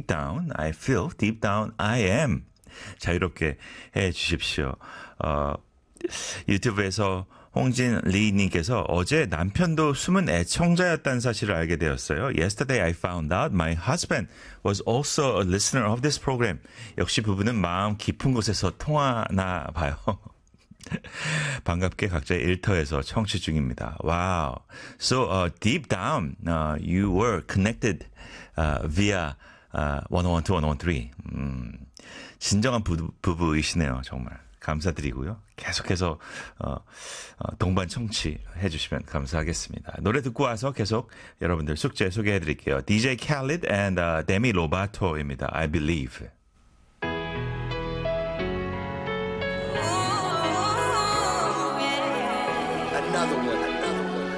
down I feel, deep down I am. 자유롭게 해 주십시오. 유튜브에서 홍진 리님께서 어제 남편도 숨은 애청자였다는 사실을 알게 되었어요. Yesterday I found out my husband was also a listener of this program. 역시 부부는 마음 깊은 곳에서 통하나 봐요. 반갑게 각자의 일터에서 청취 중입니다. Wow. So deep down you were connected via 1012, 1013. 진정한 부부이시네요. 정말. 감사드리고요. 계속해서 동반 청취해 주시면 감사하겠습니다. 노래 듣고 와서 계속 여러분들 숙제 소개해 드릴게요. DJ Khaled and Demi Lovato입니다. I Believe.